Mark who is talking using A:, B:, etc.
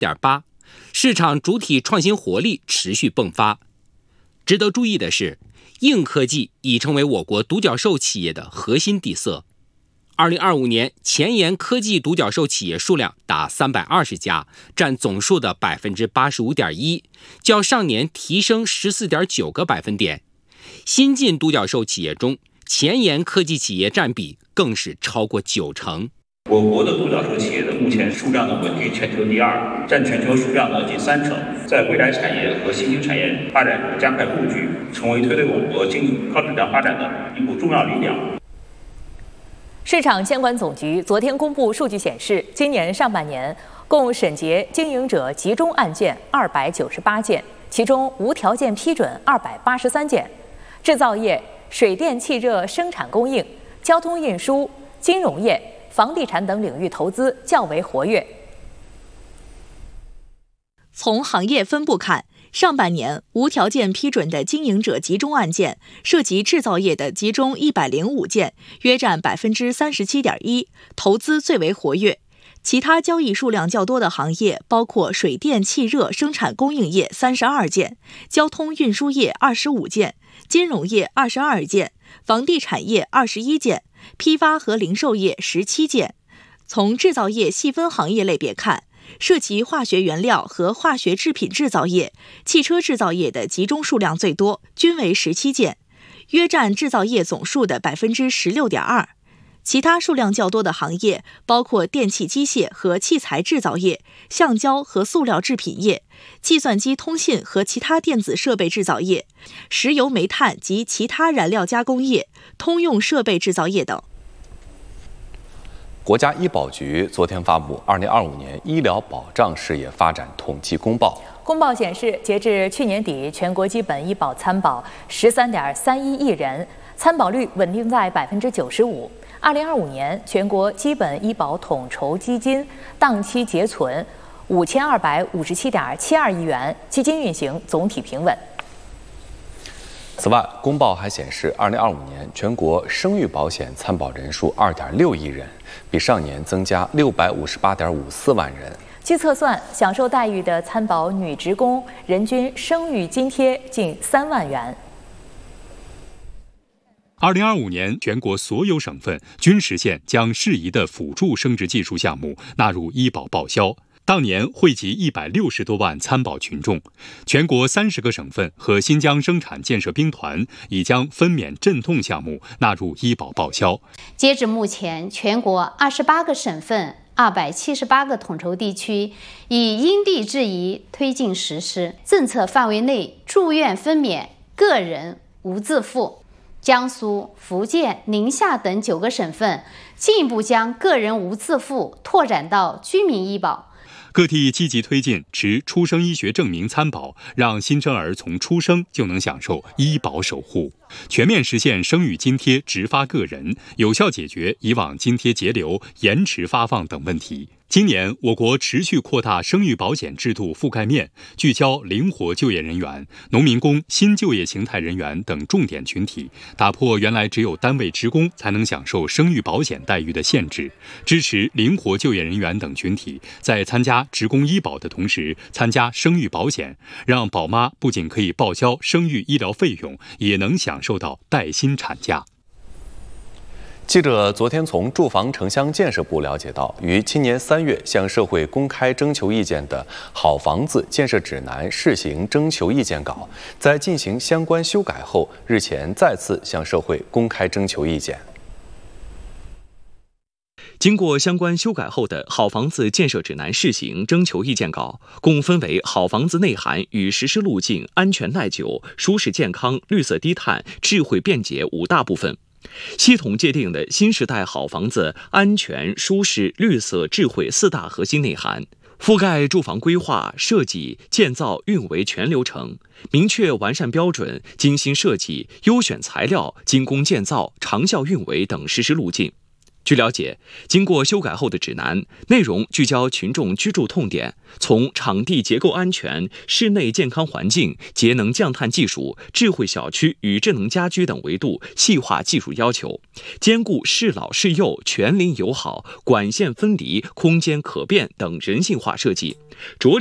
A: 8.8%，市场主体创新活力持续迸发。值得注意的是，硬科技已成为我国独角兽企业的核心底色。2025年前沿科技独角兽企业数量达320家，占总数的 85.1%， 较上年提升 14.9个百分点。新晋独角兽企业中，前沿科技企业占比更是超过90%。
B: 我国的独角兽企业的目前数量稳居全球第2，占全球数量的近30%。在未来产业和新兴产业发展中加快布局，成为推动我国经济高质量发展的一股重要力量。
C: 市场监管总局昨天公布数据显示，今年上半年共审结经营者集中案件298件，其中无条件批准283件。制造业、水电气热生产供应、交通运输、金融业、房地产等领域投资较为活跃。
D: 从行业分布看，上半年无条件批准的经营者集中案件，涉及制造业的集中105件，约占 37.1%， 投资最为活跃。其他交易数量较多的行业包括水电气热生产供应业32件，交通运输业25件，金融业22件，房地产业21件，批发和零售业17件。从制造业细分行业类别看，涉及化学原料和化学制品制造业、汽车制造业的集中数量最多，均为17件，约占制造业总数的 16.2%。其他数量较多的行业包括电气机械和器材制造业、橡胶和塑料制品业、计算机通信和其他电子设备制造业、石油煤炭及其他燃料加工业、通用设备制造业等。
E: 国家医保局昨天发布2025年医疗保障事业发展统计公报。
C: 公报显示，截至去年底，全国基本医保参保13.31亿人，参保率稳定在 95%。2025年，全国基本医保统筹基金当期结存5257.72亿元，基金运行总体平稳。
E: 此外，公报还显示，2025年全国生育保险参保人数2.6亿人，比上年增加658.54万人。
C: 据测算，享受待遇的参保女职工人均生育津贴近3万元。
F: 2025年，全国所有省份均实现将适宜的辅助生殖技术项目纳入医保报销。当年惠及160多万参保群众，全国30个省份和新疆生产建设兵团已将分娩镇痛项目纳入医保报销。
G: 截止目前，全国28个省份、278个统筹地区已因地制宜推进实施。政策范围内，住院分娩个人无自付。江苏、福建、宁夏等9个省份进一步将个人无自付拓展到居民医保。
F: 各地积极推进持出生医学证明参保，让新生儿从出生就能享受医保守护，全面实现生育津贴直发个人，有效解决以往津贴节流、延迟发放等问题。今年，我国持续扩大生育保险制度覆盖面，聚焦灵活就业人员、农民工、新就业形态人员等重点群体，打破原来只有单位职工才能享受生育保险待遇的限制，支持灵活就业人员等群体在参加职工医保的同时参加生育保险，让宝妈不仅可以报销生育医疗费用，也能享受到带薪产假。
E: 记者昨天从住房城乡建设部了解到，于今年3月向社会公开征求意见的《好房子建设指南》试行征求意见稿，在进行相关修改后，日前再次向社会公开征求意见。
H: 经过相关修改后的《好房子建设指南》试行征求意见稿，共分为好房子内涵与实施路径、安全耐久、舒适健康、绿色低碳、智慧便捷5大部分。系统界定的新时代好房子安全、舒适、绿色、智慧4大核心内涵，覆盖住房规划、设计、建造、运维全流程，明确完善标准、精心设计、优选材料、精工建造、长效运维等实施路径。 据了解，经过修改后的指南内容聚焦群众居住痛点，从场地结构安全、室内健康环境、节能降碳技术、智慧小区与智能家居等维度细化技术要求，兼顾适老适幼、全邻友好、管线分离、空间可变等人性化设计，着力